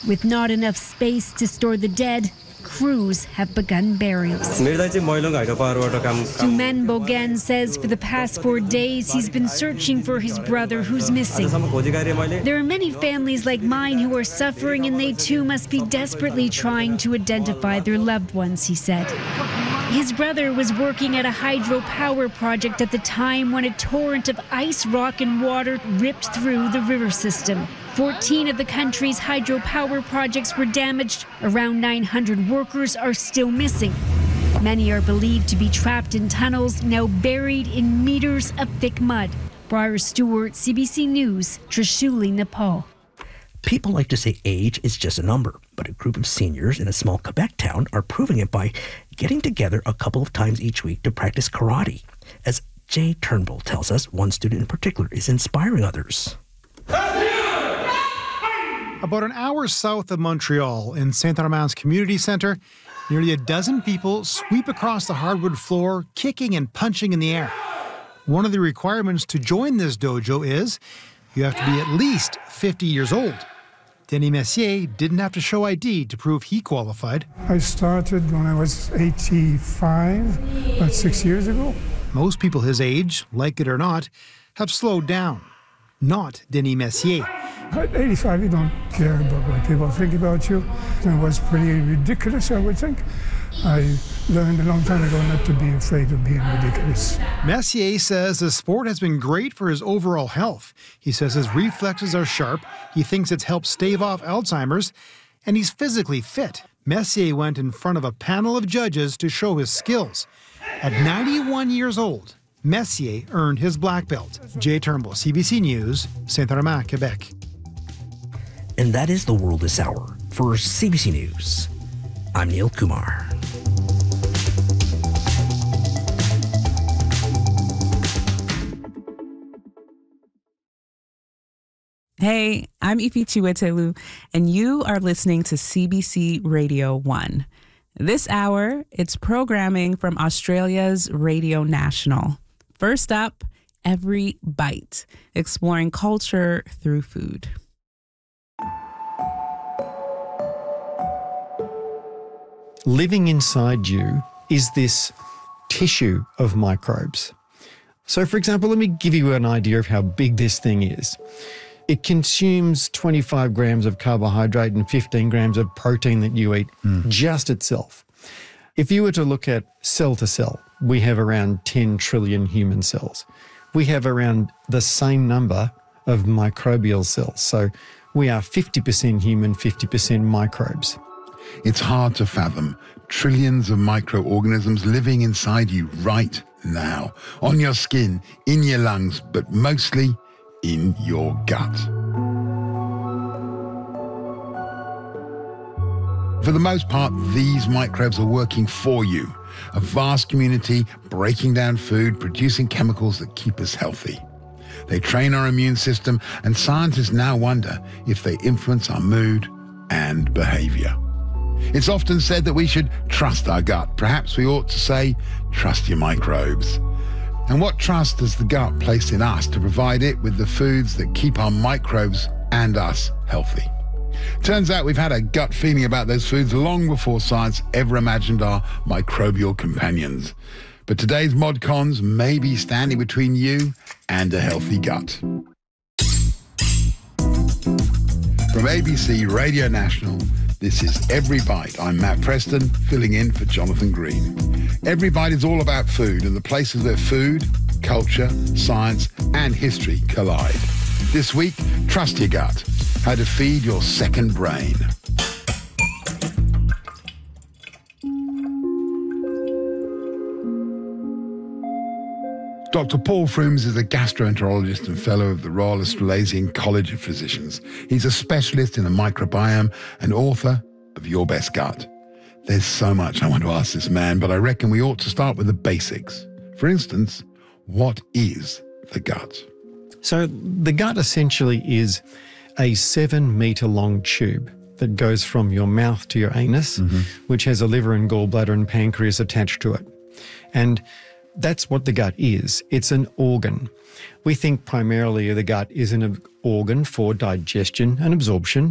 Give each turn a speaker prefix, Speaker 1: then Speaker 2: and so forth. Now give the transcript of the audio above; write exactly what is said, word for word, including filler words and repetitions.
Speaker 1: With not enough space to store the dead, crews have begun burials. Suman Bogan says for the past four days he's been searching for his brother who's missing. There are many families like mine who are suffering, and they too must be desperately trying to identify their loved ones, he said. His brother was working at a hydropower project at the time when a torrent of ice, rock and water ripped through the river system. fourteen of the country's hydropower projects were damaged. Around nine hundred workers are still missing. Many are believed to be trapped in tunnels, now buried in meters of thick mud. Briar Stewart, C B C News, Trishuli, Nepal.
Speaker 2: People like to say age is just a number, but a group of seniors in a small Quebec town are proving it by getting together a couple of times each week to practice karate. As Jay Turnbull tells us, one student in particular is inspiring others.
Speaker 3: About an hour south of Montreal, in Saint-Armand's community centre, nearly a dozen people sweep across the hardwood floor, kicking and punching in the air. One of the requirements to join this dojo is you have to be at least fifty years old. Denis Messier didn't have to show I D to prove he qualified.
Speaker 4: I started when I was eighty-five, about six years ago.
Speaker 3: Most people his age, like it or not, have slowed down. Not Denis Messier.
Speaker 4: At eighty-five, you don't care about what people think about you. It was pretty ridiculous, I would think. I learned a long time ago not to be afraid of being ridiculous.
Speaker 3: Messier says the sport has been great for his overall health. He says his reflexes are sharp, he thinks it's helped stave off Alzheimer's, and he's physically fit. Messier went in front of a panel of judges to show his skills. At ninety-one years old, Messier earned his black belt. Jay Turnbull, C B C News, Saint-Armand, Quebec.
Speaker 2: And that is the world this hour. For C B C News, I'm Neil Kumar.
Speaker 5: Hey, I'm Ifi Chiwetelu, and you are listening to C B C Radio one. This hour, it's programming from Australia's Radio National. First up, Every Bite, exploring culture through food.
Speaker 6: Living inside you is this tissue of microbes. So, for example, let me give you an idea of how big this thing is. It consumes twenty-five grams of carbohydrate and fifteen grams of protein that you eat, mm. just itself. If you were to look at cell to cell, we have around ten trillion human cells. We have around the same number of microbial cells. So we are fifty percent human, fifty percent microbes.
Speaker 7: It's hard to fathom trillions of microorganisms living inside you right now, on your skin, in your lungs, but mostly in your gut. For the most part, these microbes are working for you. A vast community breaking down food, producing chemicals that keep us healthy. They train our immune system, and scientists now wonder if they influence our mood and behavior. It's often said that we should trust our gut. Perhaps we ought to say, trust your microbes. And what trust has the gut placed in us to provide it with the foods that keep our microbes and us healthy? Turns out we've had a gut feeling about those foods long before science ever imagined our microbial companions. But today's ModCons may be standing between you and a healthy gut. From A B C Radio National, this is Every Bite. I'm Matt Preston, filling in for Jonathan Green. Every Bite is all about food and the places where food, culture, science and history collide. This week, trust your gut. How to feed your second brain. Doctor Paul Frooms is a gastroenterologist and fellow of the Royal Australasian College of Physicians. He's a specialist in the microbiome and author of Your Best Gut. There's so much I want to ask this man, but I reckon we ought to start with the basics. For instance, what is the gut?
Speaker 6: So the gut essentially is a seven metre long tube that goes from your mouth to your anus, mm-hmm. which has a liver and gallbladder and pancreas attached to it. And that's what the gut is. It's an organ. We think primarily the gut is an organ for digestion and absorption,